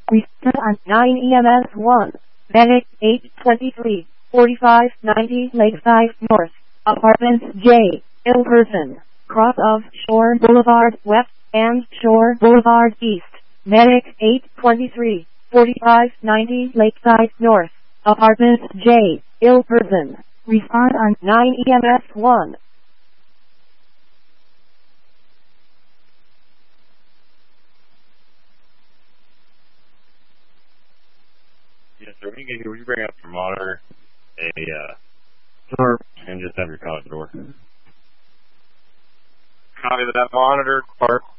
Respond on 9 EMS 1. Medic 823, 4590 Lakeside North. Apartment J. Ill person. Cross of Shore Boulevard West and Shore Boulevard East. Medic 823, 4590 Lakeside North. Apartment J. Ill person. Respond on 9 EMS 1. Yes, sir. When you bring up your monitor, Sure. and just have your call at the door. Copy that monitor, Clark.